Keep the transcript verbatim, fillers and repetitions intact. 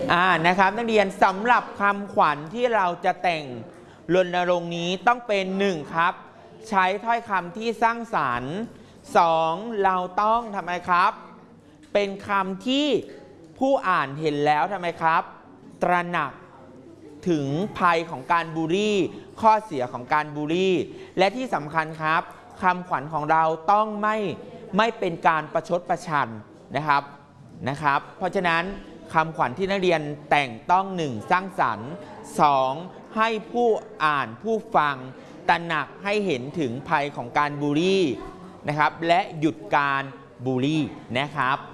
อ่านะครับนักเรียนสำหรับคำขวัญที่เราจะแต่งรณรงค์นี้ต้องเป็นหนึ่งครับใช้ถ้อยคำที่สร้างสรรค์สองเราต้องทำไมครับเป็นคำที่ผู้อ่านเห็นแล้วทำไมครับตระหนักถึงภัยของการบูลลี่ข้อเสียของการบูลลี่และที่สำคัญครับคำขวัญของเราต้องไม่ไม่เป็นการประชดประชันนะครับนะครับเพราะฉะนั้นคำขวัญที่นักเรียนแต่งต้องหนึ่งสร้างสรรค์สองให้ผู้อ่านผู้ฟังตระหนักให้เห็นถึงภัยของการบูลลี่นะครับและหยุดการบูลลี่นะครับ